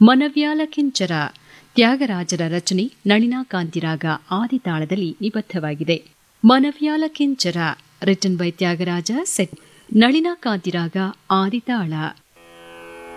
ಮನವ್ಯಾಲ ಕಿಂಚರ ತ್ಯಾಗರಾಜರ ರಚನೆ Nalina ಕಾಂತಿರಾಗ ಆದಿತಾಳದಲ್ಲಿ ನಿಬದ್ಧವಾಗಿದೆ. ಮನವ್ಯಾಲ ಕಿಂಚರ written by Tyagaraja set Nalina ಕಾಂತಿರಾಗ ಆದಿತಾಳ.